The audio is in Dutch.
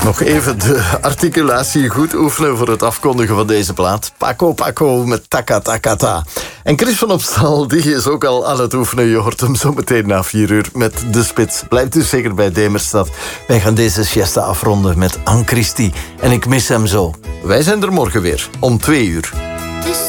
Nog even de articulatie goed oefenen voor het afkondigen van deze plaat. Paco Paco met Taka Taka Ta. En Chris van Opstal, die is ook al aan het oefenen. Je hoort hem zo meteen na 4 uur met De Spits. Blijf dus zeker bij Demerstad. Wij gaan deze siesta afronden met Anne Christie. En ik mis hem zo. Wij zijn er morgen weer om 2 uur.